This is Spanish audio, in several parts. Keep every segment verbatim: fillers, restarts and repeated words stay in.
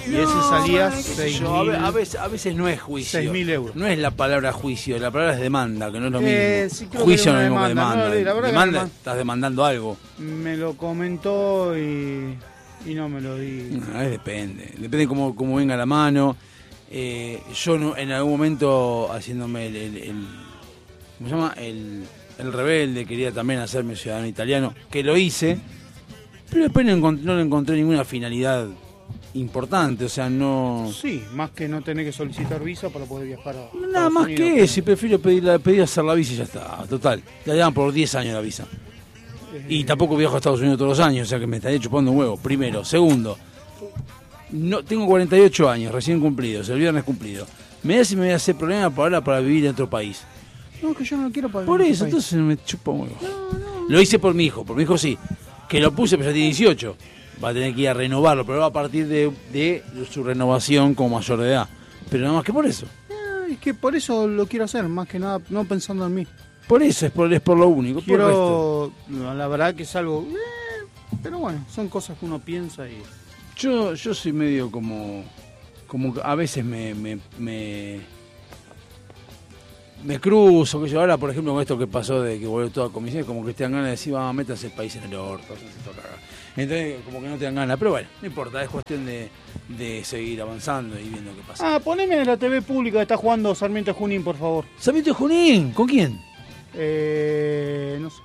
y ese salía seis Yo, a, ve- mil a veces, a veces no es juicio. seis mil euros. No es la palabra juicio, la palabra es demanda, que no es lo mismo. Eh, sí, creo Juicio no que es era lo una mismo que demanda, demanda. no, la verdad que demanda, no. estás demandando algo. Me lo comentó y, y no me lo di. No, es depende, depende cómo, cómo venga la mano. Eh, yo no, en algún momento haciéndome el, el, el- ¿cómo se llama? El, el rebelde, quería también hacerme ciudadano italiano, que lo hice, pero después no, encont- no le encontré ninguna finalidad importante, o sea, no... Sí, más que no tener que solicitar visa para poder viajar a Nada Estados más Unidos. que eso, y prefiero pedir, la- pedir hacer la visa y ya está, total. Te la dan por diez años la visa. Eh, Y tampoco viajo a Estados Unidos todos los años, o sea que me estaría chupando un huevo, primero. Segundo, no tengo cuarenta y ocho años, recién cumplidos, el viernes cumplido. Me da si me voy a hacer problema para ahora para vivir en otro país. No, que yo no quiero pagar. Por en eso, este país. entonces me chupa un huevo. Lo hice por mi hijo, por mi hijo sí. Que lo puse, pero ya tiene dieciocho. Va a tener que ir a renovarlo, pero va a partir de, de su renovación como mayor de edad. Pero nada más que por eso. Ah, es que por eso lo quiero hacer, más que nada, no pensando en mí. Por eso, es por, es por lo único. Por el resto. Quiero, no, la verdad que es algo, eh, pero bueno, son cosas que uno piensa y... Yo, yo soy medio como, como que a veces me, me, me, me cruzo, que yo ahora, por ejemplo, con esto que pasó de que volvió toda comisión, como que te dan ganas de decir, vamos, métase el país en el orto, háganse esto cagar. Entonces, como que no te dan ganas, pero bueno, no importa, es cuestión de, de seguir avanzando y viendo qué pasa. Ah, poneme la T V pública que está jugando Sarmiento Junín, por favor. Sarmiento de Junín, ¿con quién? Eh, no sé.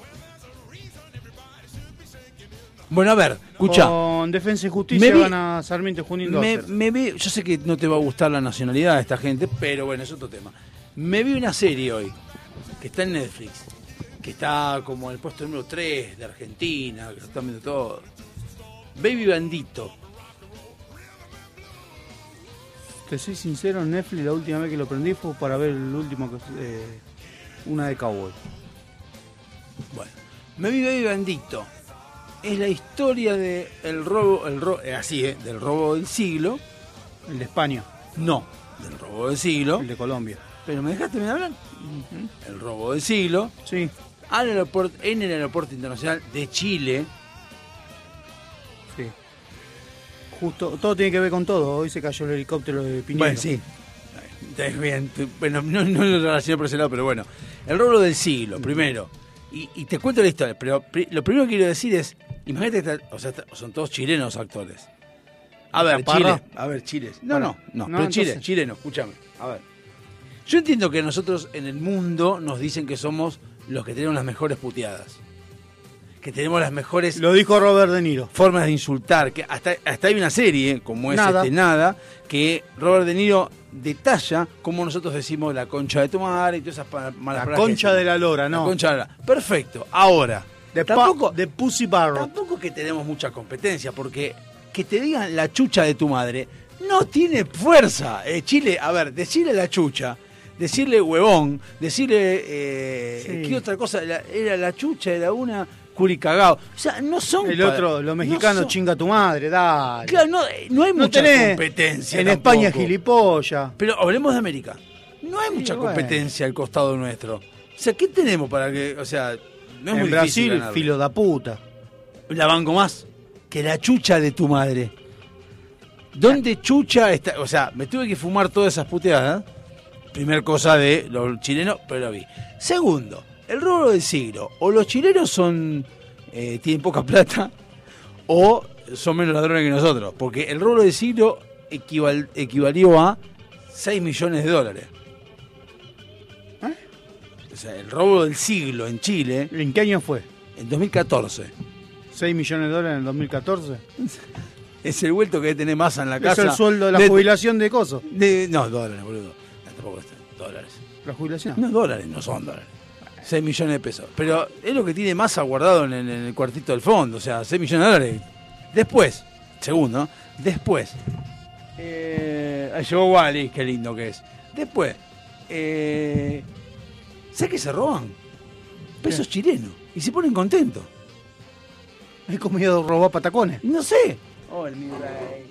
Bueno, a ver, escuchá. Con Defensa y Justicia Me vi- gana Sarmiento Junín dos a Me, cero. me vi, yo sé que no te va a gustar la nacionalidad de esta gente, pero bueno, es otro tema. Me vi una serie hoy, que está en Netflix, que está como en el puesto número tres de Argentina, que lo están viendo todo. Baby Bandito. Te soy sincero, en Netflix la última vez que lo prendí fue para ver el último, que eh, una de Cowboy. Bueno, me vi Baby Bandito. Es la historia de el robo, el ro, eh, así, eh, del robo del siglo. El de España, No, del robo del siglo. el de Colombia. Pero me dejaste hablar. El robo del siglo. Sí, Al aeropuerto, en el aeropuerto internacional de Chile. sí. Justo, todo tiene que ver con todo. Hoy se cayó el helicóptero de Piñero. Bueno, sí. Está bien. Bueno, no, no lo relacioné por ese lado, pero bueno. El robo del siglo, primero. Y, y te cuento la historia, pero pri- lo primero que quiero decir es, imagínate que está- o sea, está- son todos chilenos actores. A ver, Parra. Chile. A ver, Chile. No, Bueno, no, no, no, pero Chile, entonces- chileno, escúchame. A ver. Yo entiendo que nosotros en el mundo nos dicen que somos los que tenemos las mejores puteadas. Que tenemos las mejores Lo dijo Robert De Niro. formas de insultar, que hasta, hasta hay una serie como es Nada. este Nada, que Robert De Niro detalla cómo nosotros decimos la concha de tu madre y todas esas pa- malas La palabras que concha decimos. de la lora, La no. concha de la Perfecto. Ahora, De, pa- tampoco, de Pussy Barrett. tampoco que tenemos mucha competencia, porque que te digan la chucha de tu madre no tiene fuerza. Eh, Chile, a ver, decirle la chucha, decirle huevón, decirle, eh, Sí. ¿qué otra cosa? La- era la chucha, era una curicagao. O sea, no son... El pa- otro, los no mexicanos, son- chinga tu madre, dale. Claro, no, no hay No mucha tenés competencia en tampoco. España gilipollas. Pero hablemos de América. No hay mucha bueno. competencia al costado nuestro. O sea, ¿qué tenemos para que, o sea, no es En muy difícil Brasil, ganarle. filo da puta. La banco más que la chucha de tu madre. ¿Dónde chucha está? O sea, me tuve que fumar todas esas puteadas. Primer cosa de los chilenos, pero lo vi. Segundo, el robo del siglo. O los chilenos son eh, tienen poca plata, o son menos ladrones que nosotros. Porque el robo del siglo equival, equivalió a seis millones de dólares. ¿Eh? O sea, el robo del siglo en Chile, ¿En qué año fue? en dos mil catorce. ¿seis millones de dólares en el dos mil catorce? Es el vuelto que debe tener masa en la Es casa. el sueldo de la De- jubilación de coso. de- no, dólares, boludo. No, tampoco es dólares. ¿La jubilación? No, dólares, no son dólares. seis millones de pesos. Pero es lo que tiene masa guardado en el, en el cuartito del fondo. O sea, seis millones de dólares. Después, segundo, después. Eh, ahí llegó Wally, qué lindo que es. Después, eh, ¿sabes qué se roban? Pesos chilenos. Y se ponen contentos. He comido robar patacones. No sé. Hola, mi rey.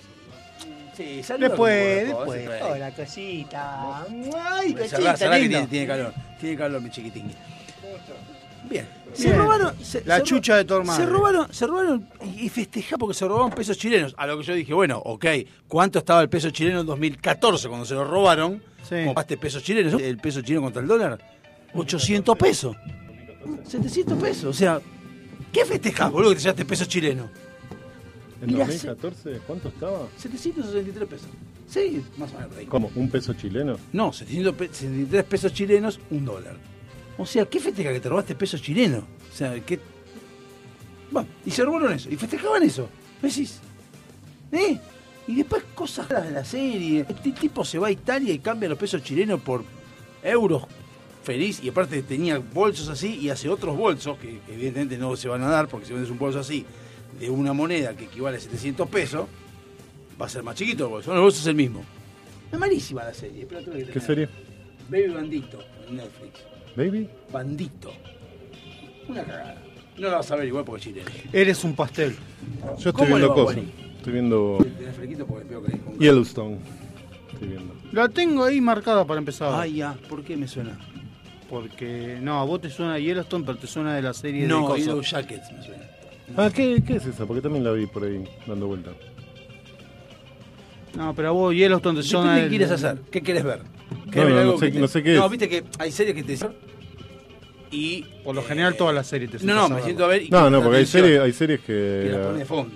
Sí, saluda Después, como después. corresponde, Hola, cosita. Ay, Cerrá, cosita, cerrá que lindo. tiene, tiene calor. Tiene calor, mi chiquitín. Bien. Se Bien. robaron. Se, La se chucha de tu hermano. Se robaron, se robaron y, y festejaron porque se robaron pesos chilenos. A lo que yo dije, bueno, ok, ¿cuánto estaba el peso chileno en dos mil catorce cuando se lo robaron? Sí. ¿Compraste pesos chilenos? ¿El peso chileno contra el dólar? ochocientos pesos. setecientos pesos. O sea, ¿qué festejás, boludo, que te llevaste pesos chilenos? ¿En Y la dos mil catorce cuánto estaba? setecientos sesenta y tres pesos. Sí, más o menos. Ahí. ¿Cómo? ¿Un peso chileno? No, setecientos sesenta y tres pesos chilenos, un dólar. O sea, ¿qué festeja que te robaste pesos chilenos? O sea, ¿qué? Bueno, y se robaron eso, y festejaban eso. ¿Me decís? ¿Eh? Y después cosas raras de la serie. Este tipo se va a Italia y cambia los pesos chilenos por euros feliz. Y aparte tenía bolsos así y hace otros bolsos, que evidentemente no se van a dar, porque si vendes un bolso así, de una moneda que equivale a setecientos pesos, va a ser más chiquito el bolso. No, el bolso es el mismo. Es malísima la serie. Pero tuve que ¿Qué tener. serie? Baby Bandito, en Netflix. ¿Baby? Bandito. Una cagada. No la vas a ver igual porque es chileno. Eres un pastel. Yo estoy ¿Cómo le viendo va, cosas. Wally? Estoy viendo Tenés flequito porque veo que es con... Yellowstone. Estoy viendo. La tengo ahí marcada para empezar. Ay, ya. ¿Por qué me suena? Porque, no, a vos te suena Yellowstone, pero te suena de la serie de No, cosas. Yellow Jackets me suena. Ah, ¿qué, ¿qué es esa? Porque también la vi por ahí dando vuelta. No, pero a vos Yellowstone te suena... ¿Qué del- quieres hacer? ¿Qué quieres ver? No, ¿Querés ver no, algo no sé- que te- no sé qué No, es. viste que hay series que te... Y... Por lo general todas las series te No, sientas no, a me verla. siento a ver... y No, que no, me porque hay atención, series, hay series Que que... la pone de fondo.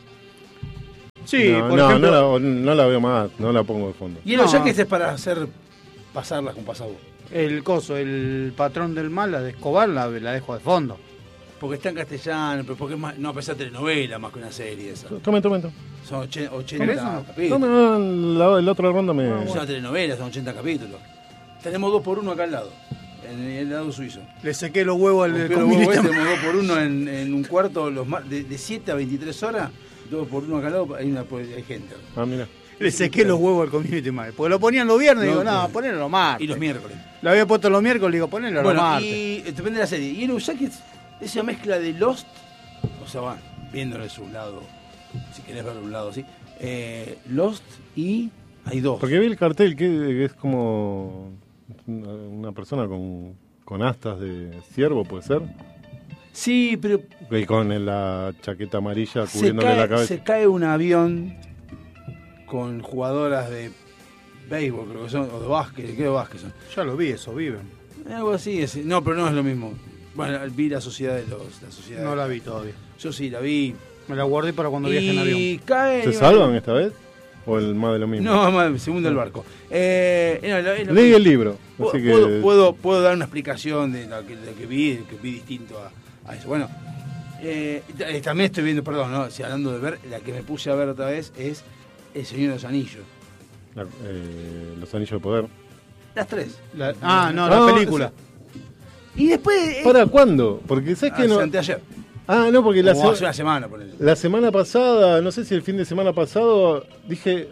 Sí, no, por no, ejemplo... no, la, no la veo más, no la pongo de fondo. Yellow No. Jackets es para hacer... Pasarlas con pasabos. El coso, el patrón del mal, la de Escobar, la, la dejo de fondo. Porque está en castellano, pero porque es más... No, pero esa telenovela más que una serie esa. Tomen, tomen. tomen. Son oche- ¿Querés ochenta uno? capítulos. Tomen, no, la, la otra ronda me... Es una telenovela, son ochenta capítulos. Tenemos dos por uno acá al lado, en el lado suizo. Le sequé los huevos al Pero comunista. tenemos dos por uno en, en un cuarto, los mar- de, de siete a veintitrés horas, dos por uno acá al lado, hay, una, hay gente. Ah, mira. Le sequé los huevos al community manager. Porque lo ponían los viernes y No, digo, no, no. ponelo los martes. Y los miércoles. Lo había puesto los miércoles y digo, ponelo los Bueno, martes. y eh, depende de la serie. Yellow Jackets es una mezcla de Lost, o sea, van viéndolo de su lado, si querés verlo de un lado así. Eh, Lost y hay dos. Porque vi el cartel que, que es como una, una persona con, con astas de ciervo, ¿puede ser? Sí, pero Y con la chaqueta amarilla se cubriéndole cae, la cabeza. se cae un avión con jugadoras de béisbol, creo que son, o de básquet, creo de básquet son. Ya lo vi, eso, viven. Algo así, es- no, pero no es lo mismo. Bueno, vi la sociedad de los... La sociedad No de- la vi todavía. Yo sí, la vi. Me la guardé para cuando viaje en avión. Y cae... ¿Se salvan esta vez? ¿O el más de lo mismo? No, más, se hunde el barco. Eh, no, lo- es lo Leí mismo. el libro. Pu- Así que... Puedo, puedo, puedo dar una explicación de lo que, de lo que vi, de lo que vi distinto a, a eso. Bueno, eh, t- también estoy viendo, perdón, ¿no? Si hablando de ver, la que me puse a ver otra vez es El Señor de los Anillos. la- eh, los anillos de poder. Las tres. La- ah, no, Ah, la película. Y después... eh, ¿Para cuándo? Porque sabes ah, que no. anteayer. Ah, no, porque la, O hace se- una semana, por eso. la semana pasada, no sé si el fin de semana pasado, dije.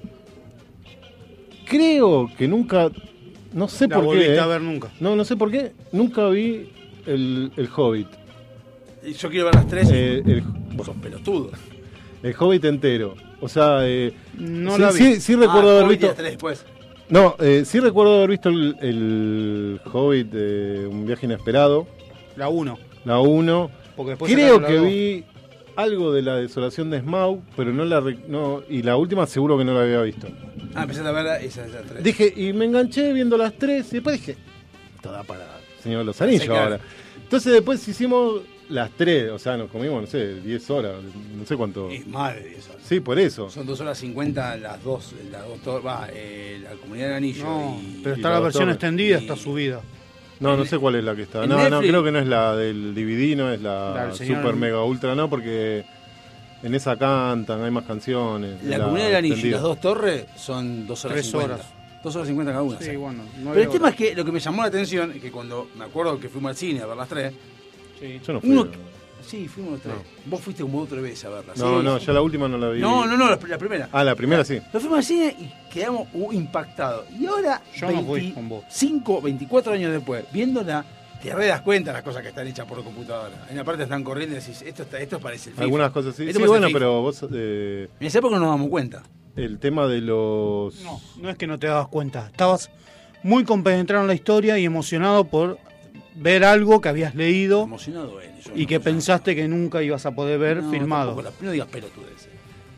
Creo que nunca. No sé La por volviste qué. a eh. ver nunca. No, no sé por qué. Nunca vi el, el Hobbit. Y yo quiero ver las tres. Eh, el, Vos sos pelotudo. el Hobbit entero. O sea, eh, No sí, la vi. sí, sí recuerdo Ah, haber Hobbit y visto. las tres después. No, eh, sí recuerdo haber visto el, el Hobbit de Un viaje inesperado, La uno. la uno. Porque después Creo sacaron la que dos. vi algo de la desolación de Smaug, pero no la re- no, y la última seguro que no la había visto. Ah, empezaste a verla, esa, esa tres. Dije, y me enganché viendo las tres, y después dije, esto da para Señor de los Anillos Sí, claro. ahora. Entonces después hicimos las tres, o sea, nos comimos, no sé, diez horas, no sé cuánto. Es madre de eso. Sí, por eso. Son dos horas cincuenta las dos, las dos, to- va, eh, la comunidad del anillo No, y... pero y está la la dos versión torres. extendida, Y- está subida. No, no sé cuál es la que está. en No, no, Netflix- creo que no es la del D V D, no es La la del señor- Super Mega Ultra, no, porque en esa cantan, hay más canciones. La es comunidad del anillo y extendida. las dos torres son dos horas Tres cincuenta. horas. Dos horas cincuenta cada una. Sí, sí. bueno. Pero el tema es que lo que me llamó la atención es que cuando me acuerdo que fuimos al cine a ver las tres, Yo no fui. uno... Sí, fuimos los tres. Vos fuiste como otra vez a verlas. No, ¿sí? no, ya la última no la vi. No, no, no, la, la primera. Ah, la primera sí. Nos fuimos al cine y quedamos uh, impactados. Y ahora, Yo no fui con vos. veinticinco, veinticuatro años después, viéndola, te re das cuenta de las cosas que están hechas por computadora. En la parte están corriendo y decís, esto, está, esto parece el FIFA. Algunas cosas sí. Esto Sí, parece bueno, el FIFA. pero vos. Eh, En esa época no nos damos cuenta. el tema de los. No, no es que no te dabas cuenta. Estabas muy compenetrado en la historia y emocionado por ver algo que habías leído Emocionado él. yo y que emocionado. pensaste que nunca ibas a poder ver No, filmado. tampoco la- no digas pelotudeces.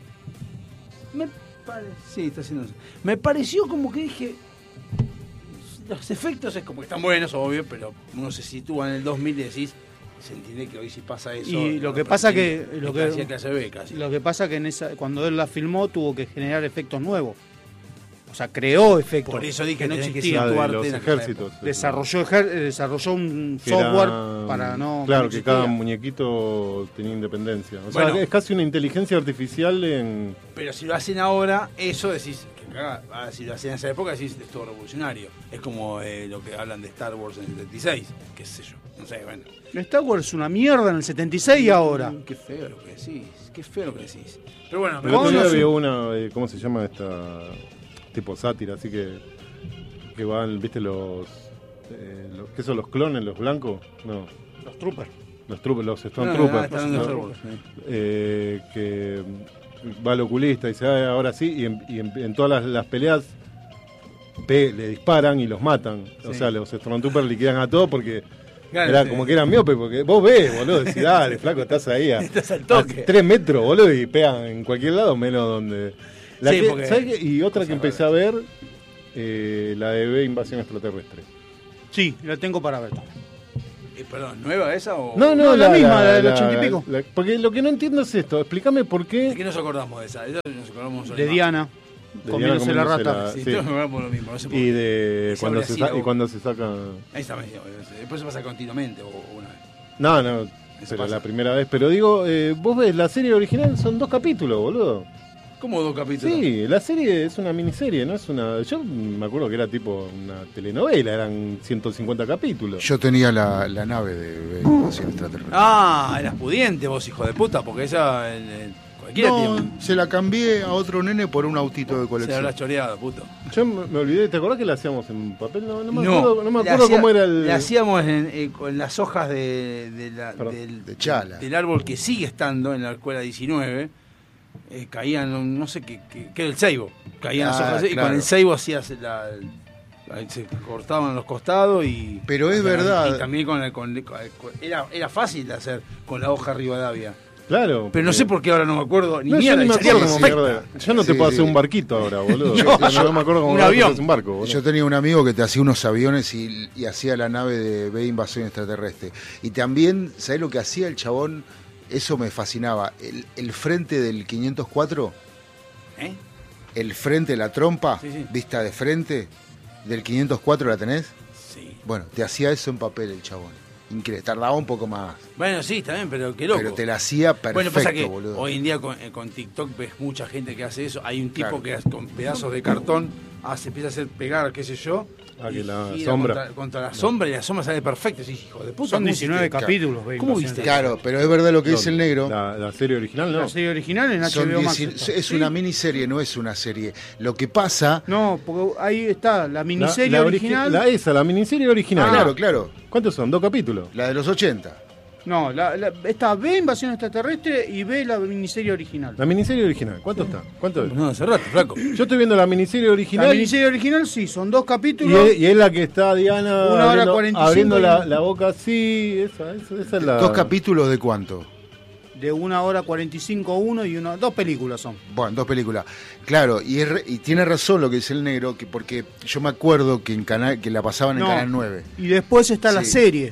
Me pare... Sí, está haciendo eso. Me pareció como que dije... Los efectos es como que están buenos, obvio, pero uno se sitúa en el dos mil y decís... Se entiende que hoy si pasa eso... Y lo no, que pero pasa sí, que- es lo que- casi clase B, casi. Lo que pasa que en esa, cuando él la filmó tuvo que generar efectos nuevos. O sea, creó efectos Por eso dije que no tenés que existían. La de situarte los en aquella ejércitos. Desarrolló, ejer- eh, desarrolló un Que software era- para no... Claro, no que existía. cada muñequito tenía independencia. O sea, Bueno. es casi una inteligencia artificial en... Pero si lo hacen ahora, eso decís, que cagada. Ahora, si lo hacen en esa época, decís, es todo revolucionario. Es como eh, lo que hablan de Star Wars en el setenta y seis, qué sé yo. No sé, bueno. Star Wars es una mierda en el setenta y seis y ahora. Mm, Qué feo lo que decís, qué feo lo que decís. Pero bueno, El otro no, día no, había sí. una, eh, ¿cómo se llama esta? Tipo sátira, así que... Que van, viste, los... Eh, los ¿Qué son los clones, los blancos? No, Los troopers. los troopers, los no, Stone no, Troopers. está hablando de ¿no? Star Wars, sí. eh, que va al oculista y dice, "Ah, ahora sí", y en, y en- en todas las, las peleas pe- le disparan y los matan. O Sí. sea, los Stormtroopers liquidan a todos porque Claro, era sí. como que eran miopes, porque vos ves, boludo, decís, dale, flaco, estás ahí a, Estás al a toque. tres metros, boludo, y pegan en cualquier lado, menos donde... La Sí, que- porque- ¿sabés qué? Y otra o que sea, empecé a ver, eh, la de B, Invasión Extraterrestre. Sí, la tengo para ver. Eh, perdón, ¿nueva esa o...? No, no, No, la misma, la del ochenta y pico. la- porque lo que no entiendo es esto, explícame por qué... ¿De qué nos acordamos de esa? De esa nos acordamos De Diana, De comiéndose Diana la comiéndose rata. la- Sí, sí. todos nos acordamos lo mismo. No sé por Y qué. de Esa cuando habría se, sido- sa- y cuando se saca... Ahí está, medio, después se pasa continuamente o, o una vez. No, no, Eso pero pasa. la primera vez. Pero digo, eh, vos ves, la serie original son dos capítulos, boludo. ¿Cómo dos capítulos? Sí, la serie es una miniserie, no es una... Yo me acuerdo que era tipo una telenovela, eran ciento cincuenta capítulos. Yo tenía la, la nave de Invasión Extraterrestre. Ah, eras pudiente vos, hijo de puta, porque esa... el- el- cualquiera No, tiene... se la cambié a otro nene por un autito de Se la colección. habrás choreado, puto. Yo me, me olvidé, ¿te acordás que la hacíamos en papel? No, no me No, acuerdo, no me le acuerdo hacía- cómo era el... Le hacíamos en, en- con las hojas de, de la- Perdón, del, de chala. del árbol que sigue estando en la escuela diecinueve. Eh, caían, no sé qué, qué, qué era el ceibo. Caían las Ah, hojas y claro. con el ceibo hacías la, la- se cortaban los costados y. Pero es y- verdad. Y también con, la- con- con- era, era fácil de hacer con la hoja Rivadavia. Claro. Pero no sé por qué ahora no me acuerdo ni No, yo mierda. ni me y salía acuerdo cómo perfecta. mierda era. Yo no te Sí, puedo sí. hacer un barquito ahora, boludo. No, no, no me acuerdo cómo un se avión. hace un barco, boludo. Yo tenía un amigo que te hacía unos aviones y, y hacía la nave de B Invasión Extraterrestre. Y también, ¿sabés lo que hacía el chabón? Eso me fascinaba. El, el frente del quinientos cuatro, ¿Eh? el frente, la trompa, Sí, sí. vista de frente, del quinientos cuatro, ¿la tenés? Sí. Bueno, te hacía eso en papel el chabón. Increíble. Tardaba un poco más. Bueno, sí, está bien, pero qué loco. Pero te la hacía perfecto, Bueno, pasa que boludo. hoy en día con, eh, con TikTok ves mucha gente que hace eso. Hay un tipo Claro. que hace- con pedazos de cartón hace, empieza a hacer pegar, qué sé yo. Ah, que y la gira sombra. Contra, contra la sombra y la sombra sale perfecto. Sí, hijo de puta. Son ¿cómo diecinueve hiciste? capítulos. ve, ¿Cómo Invasión viste? Claro, pero es verdad lo que dice el negro. La, la serie original, ¿no? La serie original en Son H B O Max. dieci- está. es una miniserie, no es una serie. Lo que pasa... No, porque ahí está la La- miniserie la origi- original. La esa, la miniserie original. Ah, claro, claro. ¿Cuántos son? ¿Dos capítulos? La de los ochenta. No, la, la- está B Invasión Extraterrestre y B la miniserie original. La miniserie original. ¿Cuánto está? ¿Cuánto es? No, hace rato, flaco. Yo estoy viendo la miniserie original. La miniserie original sí, son dos y, capítulos. es, y es la que está Diana Una hora abriendo, cuarenta y cinco abriendo y- la, la boca así. Esa, esa, esa es la. ¿Dos capítulos de cuánto? De una hora cuarenta y cinco uno y una, dos películas son. Bueno, dos películas. Claro, y, es re- y tiene razón lo que dice el negro, que porque yo me acuerdo que en canal que la pasaban en No. Canal nueve. Y después está la Sí. serie.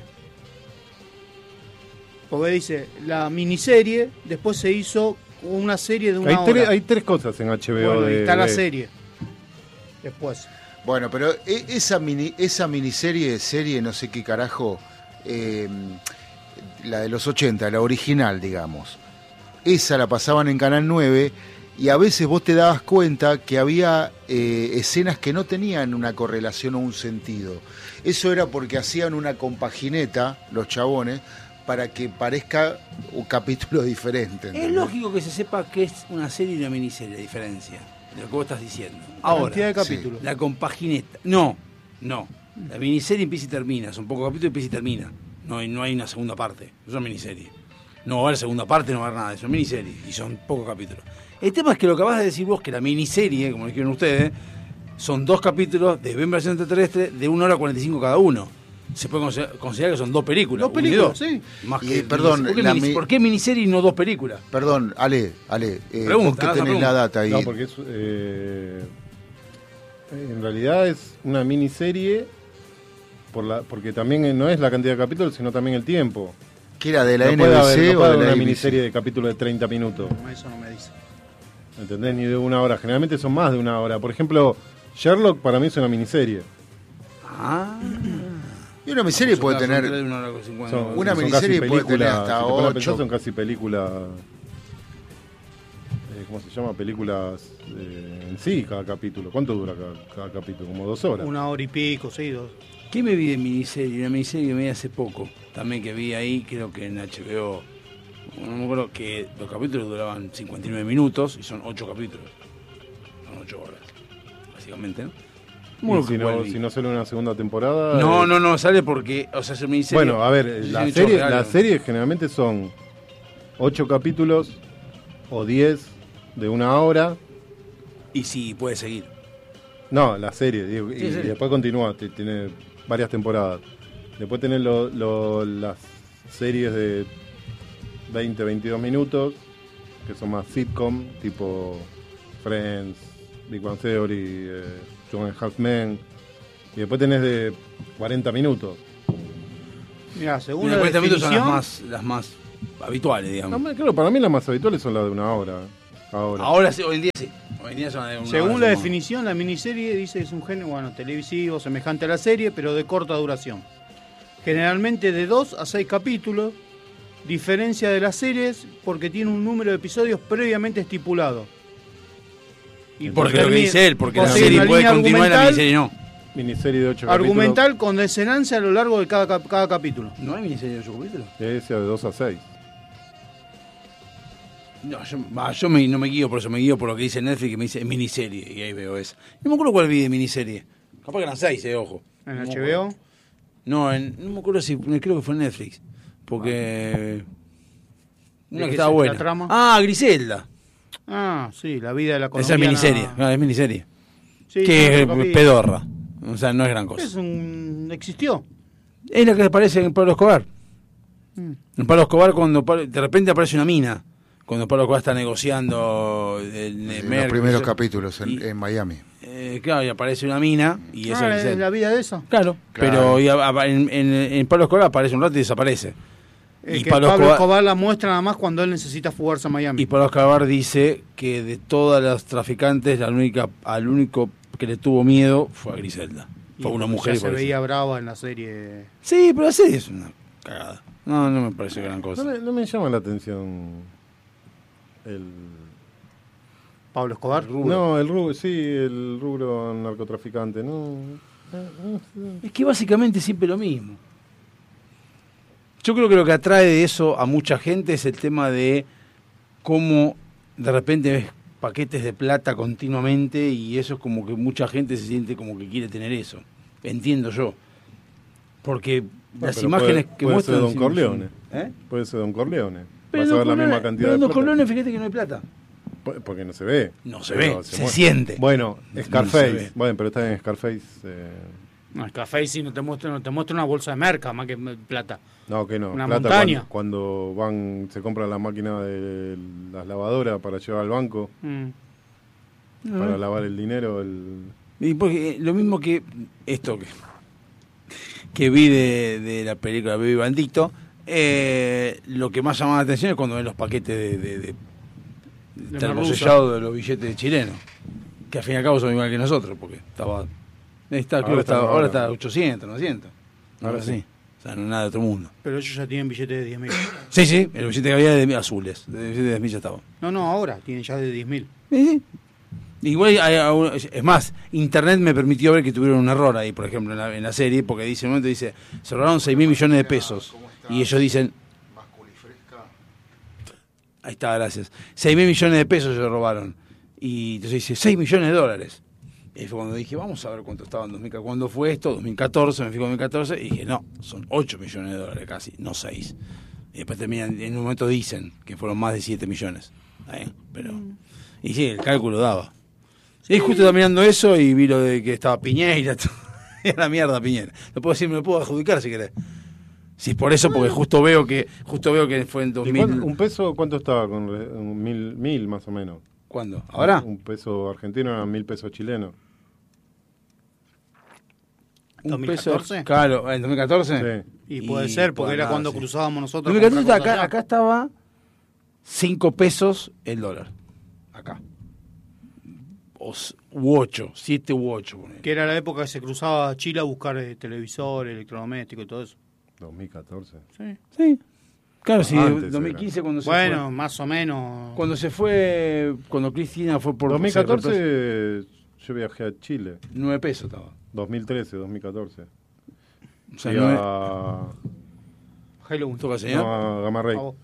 Porque dice, la miniserie, después se hizo una serie de una Hay, hora. tres, hay tres cosas en H B O. Bueno, y de, está la de- serie. Después. Bueno, pero e- esa mini esa miniserie, serie, no sé qué carajo, eh, la de los ochenta, la original, digamos. Esa la pasaban en Canal nueve y a veces vos te dabas cuenta que había eh, escenas que no tenían una correlación o un sentido. Eso era porque hacían una compagineta, los chabones, para que parezca un capítulo diferente. Es ¿entendés? lógico que se sepa que es una serie y una miniserie, la diferencia de lo que vos estás diciendo. La Ahora, cantidad de capítulos. la compagineta. No, no. La miniserie empieza y termina. Son pocos capítulos y empieza y termina. No hay, no hay una segunda parte. Es una miniserie. No va a haber segunda parte, no va a haber nada. Es una miniserie y son pocos capítulos. El tema es que lo que acabas de decir vos, que la miniserie, como dijeron ustedes, son dos capítulos de Invasión Extraterrestre de una hora cuarenta y cinco cada uno. se puede considerar, considerar que son dos películas. Dos películas, una y sí. Más Y, que, perdón, ¿por qué, la mini- mi- ¿por qué miniserie y no dos películas? Perdón, Ale, Ale, eh, Pregunta, vos que haz la tenés pregunta. la data ahí. No, porque es, eh, en realidad es una miniserie por la, porque también no es la cantidad de capítulos, sino también el tiempo. ¿Qué era de la no N puede B haber, C no o puede de haber la una A B C? miniserie de capítulos de treinta minutos. No, eso no me dice. ¿Entendés? Ni de una hora. Generalmente son más de una hora. Por ejemplo, Sherlock para mí es una miniserie. Ah. Y una miniserie puede Son tener... tres de una hora con cincuenta. Son, Una son miniserie casi puede tener películas, hasta si te pones a ocho. pensar, son casi películas. Eh, ¿Cómo se llama? Películas eh, en sí, cada capítulo. ¿Cuánto dura cada, cada capítulo? Como dos horas. Una hora y pico, sí, dos. ¿Qué me vi de miniserie? Una miniserie que me vi hace poco. También que vi ahí, creo que en H B O. No me acuerdo que los capítulos duraban cincuenta y nueve minutos y son ocho capítulos. Son ocho horas, básicamente, ¿no? Y Muy si, no, si no sale una segunda temporada. No, eh, no, no, sale porque, o sea, es una miniserie. Bueno, a ver, es un la hecho serie, real, la ¿no? serie generalmente son ocho capítulos o diez de una hora. Y sí, puede seguir. No, la serie, digo, y, Sí, sí. y después continúa, t- tiene varias temporadas. Después tenés lo- lo- las series de veinte, veintidós minutos, que son más sitcom, tipo Friends, Big Bang Theory, eh, Two and a Half Men. Y después tenés de cuarenta minutos. Mira, Y según las la cuarenta minutos son las definición, más, las más habituales, digamos. No, claro, para mí las más habituales son las de una hora. Ahora. Ahora sí, hoy en día sí. Hoy en día son de una según hora, la son definición, la miniserie dice que es un género, bueno, televisivo, semejante a la serie, pero de corta duración. Generalmente de dos a seis capítulos, diferencia de las series porque tiene un número de episodios previamente estipulado. Y Porque lo que termina- dice él, porque por la seguir serie una puede línea continuar y la argumental- miniserie no. Miniserie de ocho Argumental con desenlace a lo largo de cada, cap- cada capítulo. ¿No hay miniserie de ocho capítulos? capítulos. Esa de dos a seis. No, yo, va, yo me- no me guío por eso, me guío por lo que dice Netflix, que me dice miniserie, y ahí veo eso. No me acuerdo cuál vi de miniserie. Capaz que eran seis, eh, ojo. En No me H B O. acuerdo. No, en- no me acuerdo si, creo que fue en Netflix. Porque... ¿De Una qué que estaba se- buena. la trama? Ah, Griselda. Ah, sí, la vida de la Esa es colombiana. miniserie, no, es miniserie. Sí, que es cuatro capítulos. pedorra. O sea, no es gran cosa. Es un... existió. Es la que aparece en Pablo Escobar. Mm. En Pablo Escobar, cuando Pablo- de repente aparece una mina. Cuando Pablo Escobar está negociando el, el En Merck, los primeros eso. capítulos en, Y- en Miami. Eh, claro, y aparece una mina y eso Ah, es ¿es la vida de esa? Claro, Claro. pero y a- a- en, en- en Pablo Escobar aparece un rato y desaparece. Eh, y que Pablo, Pablo, Escobar, Escobar la muestra nada más cuando él necesita fugarse a Miami. y Pablo Escobar dice que de todas las traficantes, la única, al único que le tuvo miedo fue a Griselda. Y Fue una ya mujer y se parece. veía brava en la serie. Sí, pero así es una cagada. No, no me parece gran cosa. No me, no me llama la atención el... Pablo Escobar. No, el rubro, sí, el rubro narcotraficante, no. Es que básicamente siempre lo mismo. Yo creo que lo que atrae de eso a mucha gente es el tema de cómo de repente ves paquetes de plata continuamente y eso es como que mucha gente se siente como que quiere tener eso. Entiendo yo. Porque las pero imágenes puede- que puede muestran... ser Don sí, Corleone. sí. ¿Eh? Puede ser Don Corleone. Pero Vas a Don ver la Corleone- misma cantidad pero de Don plata. Corleone, fíjate que no hay plata. Por- Porque no se ve. No se Pero ve, se muestra. siente. Bueno, No Scarface. se ve. Bueno, pero está en Scarface. eh, No, el café sí no te muestra, no te muestra una bolsa de merca más que plata. No, que no. Una Plata montaña. Cuando, cuando van, se compran la máquina de las lavadoras para llevar al banco, Mm. para lavar el dinero. El... Y porque eh, lo mismo que esto que, que vi de, de la película Baby Bandito, eh, lo que más llama la atención es cuando ven los paquetes de, de, de, De termosellados de los billetes chilenos, que al fin y al cabo son igual que nosotros, porque estaba, está, creo Ahora que está, está- ahora está ochocientos, novecientos. Ahora Ahora sí. sí. O sea, no es nada de otro mundo. Pero ellos ya tienen billetes de diez mil. Sí, sí, el billete que había de azules, el billete de diez mil ya estaba. No, no, ahora tienen ya de diez mil. Sí, sí. Igual, hay- hay- es más, Internet me permitió ver que tuvieron un error ahí, por ejemplo, en la, en la serie, porque dice, en un momento dice, se robaron seis mil millones de pesos. Y ellos dicen, ahí está, gracias, seis mil millones de pesos se robaron. Y entonces dice, seis millones de dólares. Y fue cuando dije, vamos a ver cuánto estaba en dos mil catorce. ¿Cuándo fue esto? dos mil catorce, me fui con dos mil catorce, y dije, no, son ocho millones de dólares casi, no seis. Y después terminan, en un momento dicen que fueron más de siete millones. Está bien, pero... Y sí, el cálculo daba. Y justo estaba mirando eso y vi lo de que estaba Piñeira. Y a la mierda, Piñera. Lo puedo decir, me lo puedo adjudicar si querés. Si es por eso, porque justo veo que justo veo que fue en dos mil. ¿Y cuánto- ¿Un peso cuánto estaba? Con re- un mil, mil más o menos. ¿Cuándo? ¿Ahora? Un peso argentino eran mil pesos chilenos. Un ¿dos mil catorce? peso. Claro, ¿en dos mil catorce? Sí. Y puede Y ser, porque puede era andar, cuando sí. cruzábamos nosotros. dos a mil catorce comprar cosas acá, allá. acá estaba cinco pesos el dólar. Acá. O, s- u ocho, siete u ocho. Que era la época que se cruzaba a Chile a buscar eh, televisores, electrodomésticos y todo eso. dos mil catorce. Sí. Sí. Claro, sí, Antes dos mil quince cuando se Bueno, fue. más o menos. Cuando se fue, cuando Cristina fue por dos mil se reemplazó- catorce yo viajé a Chile. nueve pesos estaba. dos mil trece, dos mil catorce. O sea, Fui nueve- a, Halloween. ¿Toca, señor? no, a Gamma Ray. A vos.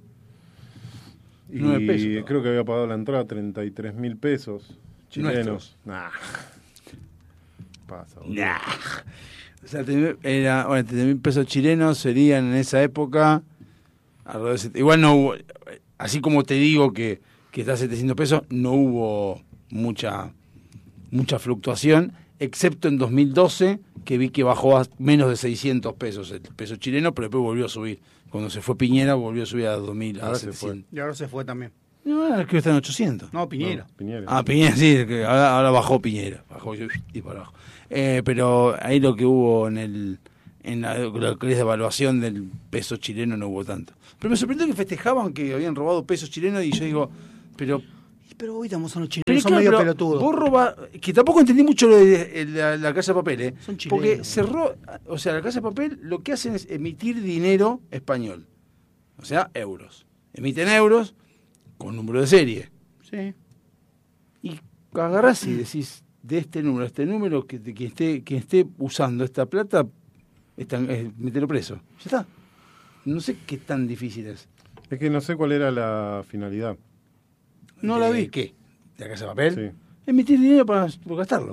Y Nueve pesos, estaba. creo que había pagado la entrada treinta y tres mil pesos chilenos. Nuestros. Nah. Pasa, boludo. Nah. O sea, te- era, bueno, treinta mil pesos chilenos serían en esa época. alrededor de set- Igual no hubo, así como te digo que, que está a setecientos pesos, no hubo mucha, mucha fluctuación, excepto en dos mil doce, que vi que bajó a menos de seiscientos pesos el peso chileno, pero después volvió a subir. Cuando se fue Piñera, volvió a subir a dos mil, a Ahora se fue. setecientos. Y ahora se fue también. No, ahora creo que está en ochocientos. No, Piñera. No, Piñera. Ah, Piñera, sí, que ahora, ahora bajó Piñera, bajó y y para abajo. Eh, pero ahí lo que hubo en el en la, lo que es de evaluación del peso chileno no hubo tanto. Pero me sorprendió que festejaban que habían robado pesos chilenos y yo digo, pero... Pero hoy estamos a los chilenos, pero son claro, medio pero pelotudos. vos roba, que tampoco entendí mucho lo de la, la Casa de Papel, ¿eh? Son chilenos. Porque cerró, o sea, la Casa de Papel lo que hacen es emitir dinero español, o sea, euros. Emiten euros con número de serie. Sí. Y agarrás y decís, de este número a este número, que, de quien esté, quien esté usando esta plata, están, eh, mételo preso. Ya está. No sé qué tan difícil es. Es que no sé cuál era la finalidad. ¿No De- la vi? ¿Qué? ¿De la Casa de Papel? Sí. Emitir dinero para, para gastarlo.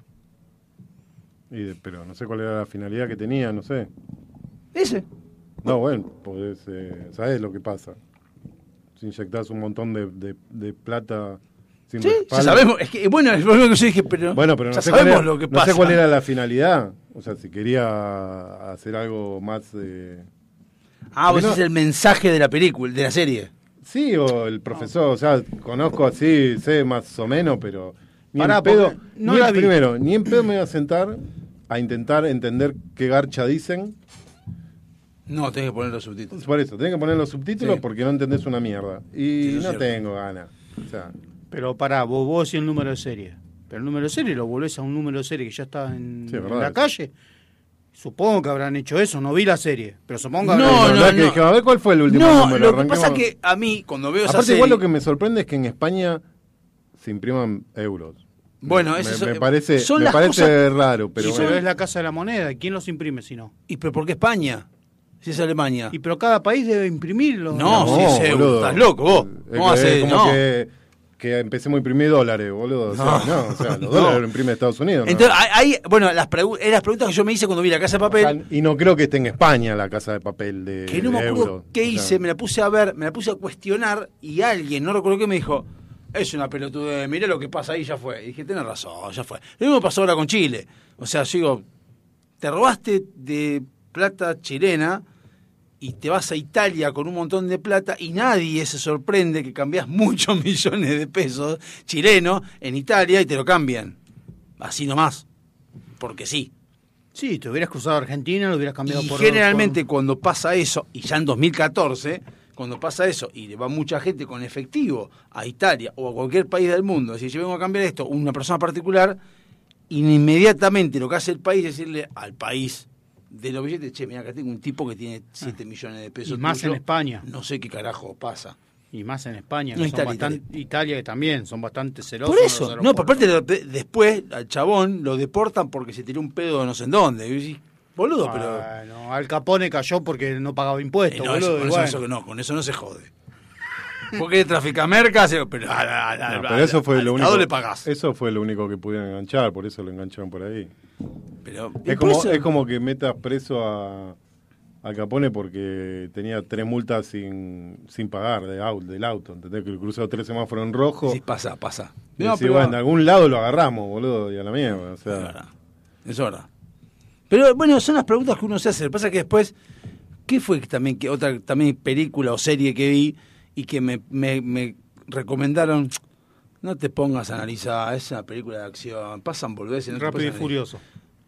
Y de- pero no sé cuál era la finalidad que tenía, no sé. Ese. No, bueno, podés, eh, ¿sabés lo que pasa? Si inyectás un montón de, de, de plata sin Sí, ya respaldo. sabemos. Es que, bueno, es lo que yo dije, pero, Bueno, pero ya no sé, cuál sabemos era, lo que no pasa. sé cuál era la finalidad. O sea, si quería hacer algo más... eh, Ah, vos Porque no- decís el mensaje de la película, de la serie. Sí, o el profesor, o sea, conozco así, sé más o menos, pero ni Pará, en pedo, porque no ni la en- vi. primero, ni en pedo me voy a sentar a intentar entender qué garcha dicen. No, tenés que poner los subtítulos. Por eso, tenés que poner los subtítulos Sí. porque no entendés una mierda. Y Sí, eso es no cierto. tengo ganas. O sea, Pero pará, vos, vos decís el número de serie. Pero el número de serie lo volvés a un número de serie que ya está en, Sí, es en verdad la eso. calle. Supongo que habrán hecho eso, no vi la serie. Pero supongo que No, habrán la hecho- verdad no, que no. dije, a ver cuál fue el último No, número. lo que arranquemos. pasa que a mí, cuando veo esa Aparte, serie... igual lo que me sorprende es que en España se impriman euros. Bueno, me, eso me es- parece, son me las parece cosas- raro, pero Y bueno. pero es la Casa de la Moneda. ¿Y quién los imprime si no? ¿Y pero por qué España? Si es Alemania. Y pero cada país debe imprimirlo. No, sí, es euro. boludo. Estás loco, vos. Es ¿Cómo que- haces? es como No. que, que empecemos a imprimir dólares, boludo. O sea, No. no, o sea, los No. dólares los imprime Estados Unidos. ¿no? Entonces, hay, hay- bueno, las, pregu- eh, las preguntas que yo me hice cuando vi la Casa de O Papel, sea, y no creo que esté en España la casa de papel de, que no me de acuerdo euros. qué O sea, hice, me la puse a ver, me la puse a cuestionar y alguien, no recuerdo qué, me dijo, es una pelotudez, mirá lo que pasa ahí, ya fue. Y dije, tenés razón, ya fue. Lo mismo pasó ahora con Chile. O sea, yo digo, te robaste de plata chilena y te vas a Italia con un montón de plata y nadie se sorprende que cambiás muchos millones de pesos chilenos en Italia y te lo cambian. Así nomás. Porque sí. Sí, te hubieras cruzado a Argentina, lo hubieras cambiado Y por... generalmente por- cuando pasa eso, y ya en dos mil catorce, cuando pasa eso y le va mucha gente con efectivo a Italia o a cualquier país del mundo, es decir, yo vengo a cambiar esto, una persona particular, inmediatamente lo que hace el país es decirle al país de los billetes, che, mira, acá tengo un tipo que tiene siete millones de pesos. Y más tuyo, en España. No sé qué carajo pasa. Y más en España. No, que son Italia, bastante- Italia que también, son bastante celosos. Por en los eso, no, aeropuertos. por parte de, de- después al chabón lo deportan porque se tiró un pedo de no sé en dónde. Y decís, boludo, pero... Bueno, Al Capone cayó porque no pagaba impuestos, Eh, no, eso- boludo. con, y eso, bueno. eso no, con eso no se jode. Porque trafica mercas, pero, a- a- a- no, a- pero eso fue al lo Estado único. le pagás. Eso fue lo único que pudieron enganchar, por eso lo engancharon por ahí. Pero, y Es por como, eso- es como que metas preso a, a Capone porque tenía tres multas sin, sin pagar de auto, del auto. ¿Entendés? Que cruzó tres semáforos en rojo. Sí, pasa, pasa. Y No, decís, pero- bueno, de algún lado lo agarramos, boludo, y a la mierda. O Es sea, verdad. Es verdad. Pero bueno, son las preguntas que uno se hace. Lo que pasa es que después, ¿qué fue que también que otra también película o serie que vi y que me, me, me recomendaron? No te pongas a analizar, es una película de acción, pasan boludeces. No Rápido y Furioso.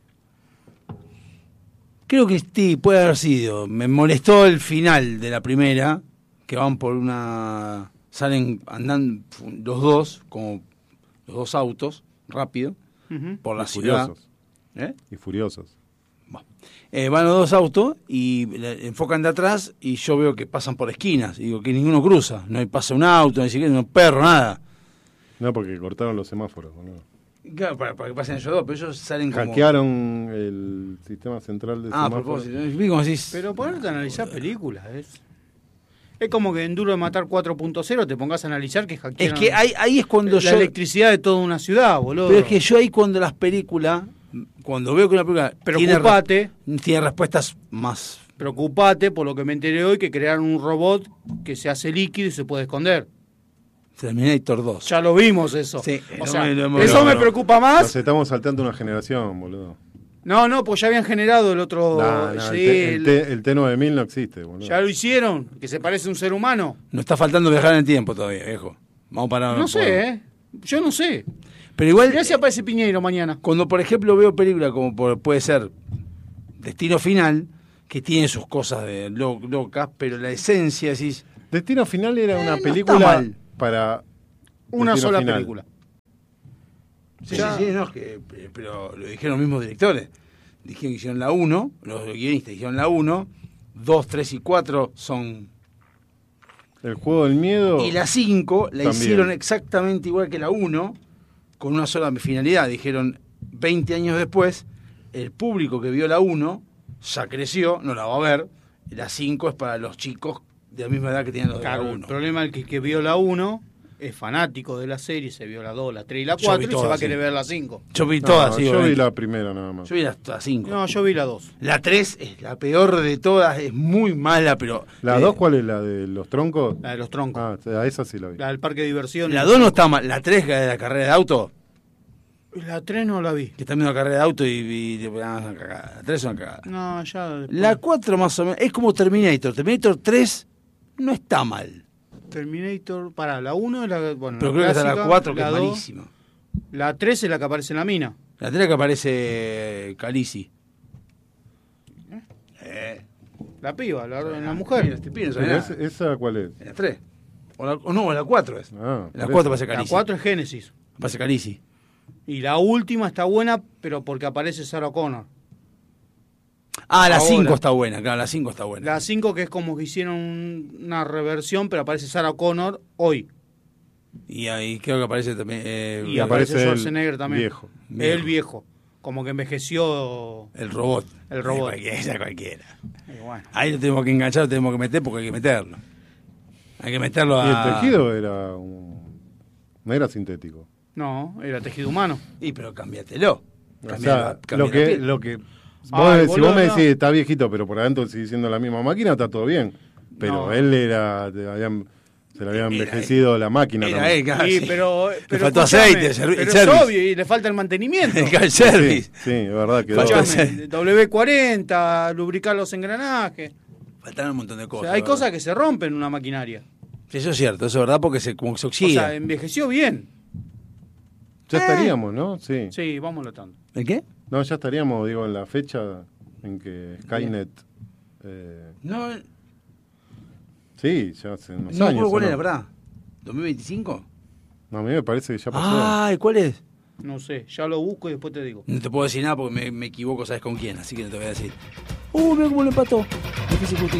Creo que sí, puede haber sido. Me molestó el final de la primera, que van por una... Salen, andan los dos, como los dos autos, rápido, Uh-huh. por la Y ciudad. furiosos. ¿Eh? Y furiosos. Eh, van los dos autos y le enfocan de atrás y yo veo que pasan por esquinas. Y digo que ninguno cruza. No hay pasa un auto, ni siquiera un perro, nada. No, porque cortaron los semáforos, boludo. Claro, para, para que pasen ellos dos, pero ellos salen como... Hackearon el sistema central de Ah, a semáforos. propósito. Vi como decís... Pero ponerte a analizar películas, es... Es como que en Duro de Matar cuatro punto cero te pongas a analizar que Es hackearon que ahí, ahí es cuando la yo... electricidad de toda una ciudad, boludo. Pero es que yo ahí cuando las películas... Cuando veo que una película tiene, Preocupate, re- tiene respuestas más... preocupate por lo que me enteré hoy, que crearon un robot que se hace líquido y se puede esconder. Terminator dos. Ya lo vimos eso. Sí, o no sea, me- no me- eso no, me no. preocupa Nos más. estamos saltando una generación, boludo. No, no, pues ya habían generado el otro... Nah, nah, sí, el, T, el, el- T, el T nueve mil no existe, boludo. ya lo hicieron, que se parece a un ser humano. Nos está faltando viajar en el tiempo todavía, viejo. Vamos para... No sé, ¿eh? Yo no sé. Pero igual... Mirá si aparece Piñeiro mañana. Cuando, por ejemplo, veo películas como por- puede ser Destino Final, que tiene sus cosas de lo- locas, pero la esencia, decís, Destino Final era Eh, una no película está mal. para... Una Destino sola Final. película. sí, Ya. sí, sí, no, es que, pero lo dijeron los mismos directores. Dijeron que hicieron la uno, los guionistas dijeron la uno, dos, tres y cuatro son... El juego del miedo... Y la cinco la También. hicieron exactamente igual que la uno, con una sola finalidad. Dijeron, veinte años después, el público que vio la uno ya creció, no la va a ver. La cinco es para los chicos de la misma edad que tienen los de Claro, la el uno. problema es que el que vio la uno es fanático de la serie, se vio la dos, la tres y la Yo cuatro vi y se todas, va a sí. querer ver la cinco. Yo vi No, todas, sí, yo vi obviamente. la primera nada más. Yo vi las cinco. No, yo vi la dos. La tres es la peor de todas, es muy mala, pero... ¿La eh, dos cuál es? ¿La de los troncos? La de los troncos. Ah, a esa sí la vi. La del parque de diversión. La dos no está mal, la tres que es de la carrera de auto, La tres no la vi. que está viendo la carrera de auto y... y ah, es una cagada. La tres es una cagada. No, ya. La cuatro más o menos, es como Terminator. Terminator tres no está mal. Terminator. Para, la uno es la. Bueno, Pero creo que está la clásica, cuatro que la es dos, malísima. La tres es la que aparece en la mina. La tres que aparece Khaleesi. Eh, La piba, la, la Mira, mujer. este pibe no Pero sabe es- nada. ¿Esa cuál es? En la tres. O, la, o no, en la cuatro es. Ah, En la por cuatro eso. aparece La Khaleesi. cuatro es Génesis. Aparece Khaleesi. Y la última está buena, pero porque aparece Sarah Connor. Ah, la Ahora. cinco está buena, claro, la cinco está buena. La cinco que es como que hicieron un- una reversión, pero aparece Sarah Connor hoy. Y ahí creo que aparece también... eh, Y Y aparece aparece Schwarzenegger el también. viejo. El viejo. Como que envejeció. el robot. El robot. Cualquiera, esa cualquiera. Y bueno. Ahí lo tenemos que enganchar, lo tenemos que meter porque hay que meterlo. Hay que meterlo Y a... el tejido era un... no era sintético. No, era tejido humano. Y pero cambiátelo. O Cambia sea, la- cambia lo la que, piel. lo que vos Ay, decís- si vos boludo, me no. decís está viejito, pero por adentro sigue siendo la misma máquina, está todo bien. Pero No. él era, te habían- se le había Era envejecido la máquina Era también. él, claro, Sí, sí. pero, pero faltó escuchame, aceite, el servi- pero el es service. obvio, y le falta el mantenimiento. El car Sí, service. sí, es verdad que Faltó dos. ese- Escuchame, W cuarenta, lubricar los engranajes. Faltaron un montón de O cosas. sea, hay ¿verdad? cosas que se rompen en una maquinaria. Sí, eso es cierto, eso es verdad porque se, como que se O oxida. sea, envejeció bien. Ya estaríamos, ¿no? Sí. Sí, vamos tanto. ¿El qué? No, ya estaríamos, digo, en la fecha en que Skynet... eh, No, sí, ya hace unos no me años. acuerdo cuál ¿o era, no? ¿verdad? ¿dos mil veinticinco? No, a mí me parece que ya pasó. Ay, ¿cuál es? No sé, ya lo busco y después te digo. No te puedo decir nada porque me, me equivoco, ¿sabes con quién? Así que no te voy a decir. Uh, mira cómo lo empató. Difícil justicia.